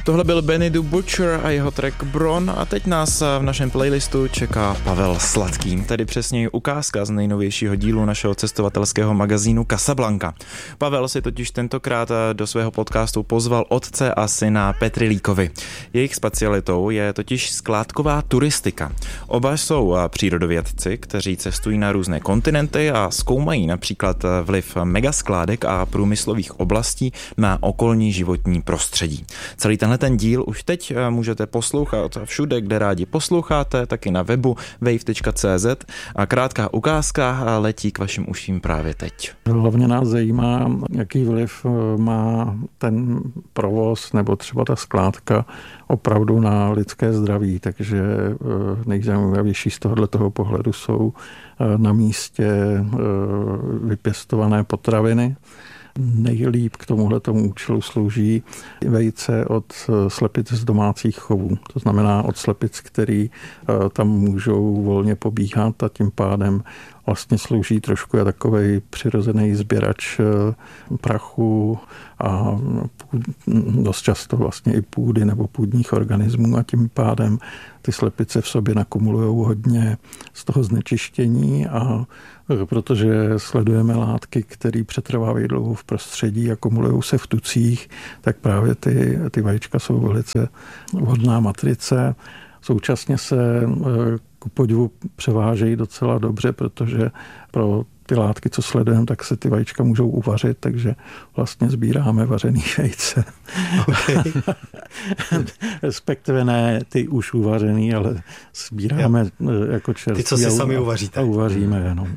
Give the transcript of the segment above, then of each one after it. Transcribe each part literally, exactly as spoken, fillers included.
Tohle byl Benny the Butcher a jeho track Bron a teď nás v našem playlistu čeká Pavel Sladký, tedy přesněji ukázka z nejnovějšího dílu našeho cestovatelského magazínu Casablanca. Pavel si totiž tentokrát do svého podcastu pozval otce a syna Petrilíkovi. Jejich specialitou je totiž skládková turistika. Oba jsou přírodovědci, kteří cestují na různé kontinenty a zkoumají například vliv megaskládek a průmyslových oblastí na okolní životní prostředí. Celý tenhle ten díl už teď můžete poslouchat všude, kde rádi posloucháte, taky na webu wave tečka cé zet a krátká ukázka letí k vašim uším právě teď. Hlavně nás zajímá, jaký vliv má ten provoz nebo třeba ta skládka opravdu na lidské zdraví, takže nejzajímavější z tohoto pohledu jsou na místě vypěstované potraviny. Nejlíp k tomuhle tomu účelu slouží vejce od slepic z domácích chovů. To znamená od slepic, který tam můžou volně pobíhat a tím pádem vlastně slouží trošku jako takovej přirozený sběrač prachu a dost často vlastně i půdy nebo půdních organismů a tím pádem ty slepice v sobě nakumulují hodně z toho znečištění a protože sledujeme látky, které přetrvávají dlouho v prostředí a kumulují se v tucích, tak právě ty, ty vajíčka jsou velice vhodná matrice. Současně se ku podivu převážejí docela dobře, protože pro ty látky, co sledujeme, tak se ty vajíčka můžou uvařit, takže vlastně sbíráme vařený vejce. Okay. Respektive ne ty už uvařený, ale sbíráme jo. jako čerstvý. Ty, co si a, sami uvaříte. A uvaříme jenom.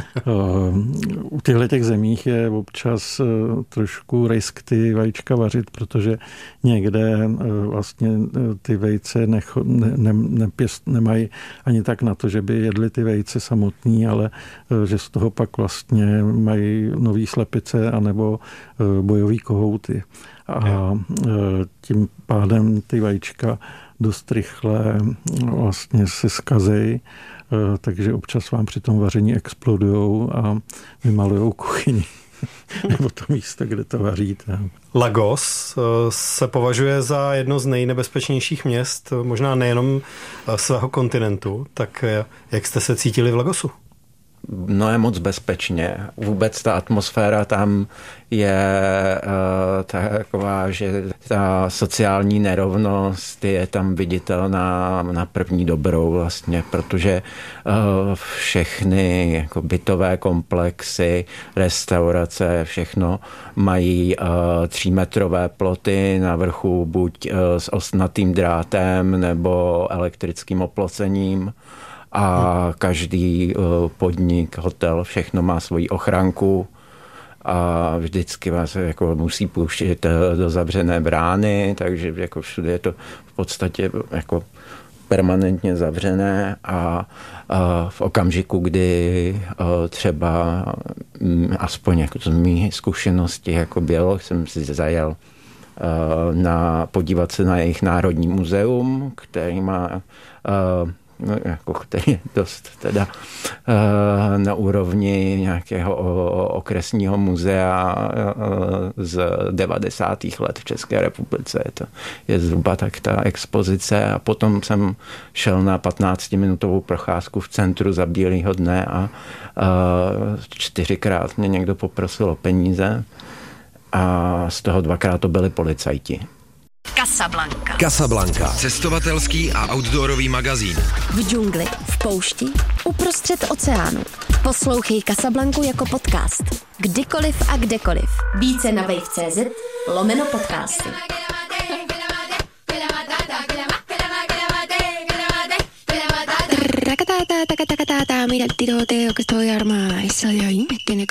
U těchto těch zemích je občas trošku risk ty vajíčka vařit, protože někde vlastně ty vejce necho, ne, ne, nepěst, nemají ani tak na to, že by jedli ty vejce samotný, ale že z toho pak vlastně mají nový slepice anebo bojový kohouty. A tím pádem ty vajíčka dost rychle vlastně se zkazejí, takže občas vám při tom vaření explodujou a vymalujou kuchyni. Nebo to místo, kde to vaříte. Lagos se považuje za jedno z nejnebezpečnějších měst, možná nejenom svého kontinentu. Tak jak jste se cítili v Lagosu? No je moc bezpečně. Vůbec ta atmosféra tam je uh, taková, že ta sociální nerovnost je tam viditelná na první dobrou vlastně, protože uh, všechny jako bytové komplexy, restaurace, všechno mají uh, třímetrové ploty na vrchu buď uh, s ostnatým drátem nebo elektrickým oplocením. A každý podnik, hotel, všechno má svoji ochranku a vždycky vás jako musí pouštět do zavřené brány, takže jako všude je to v podstatě jako permanentně zavřené a v okamžiku, kdy třeba aspoň jako z mých zkušeností jako bylo, jsem si zajel na, podívat se na jejich národní muzeum, který má no, jako, který je dost teda uh, na úrovni nějakého okresního muzea uh, z devadesátých let v České republice. Je to je zhruba tak ta expozice a potom jsem šel na patnáctiminutovou procházku v centru za bílýho dne a uh, čtyřikrát mě někdo poprosil o peníze a z toho dvakrát to byli policajti. Casablanca. Casablanca. Cestovatelský a outdoorový magazín. V džungli, v poušti, uprostřed oceánu. Poslouchej Casablancu jako podcast. Kdykoliv a kdekoliv. Více na wave tečka cé zet lomeno podcasty. Mira el tirote que estoy armada. Esa de ahí me tiene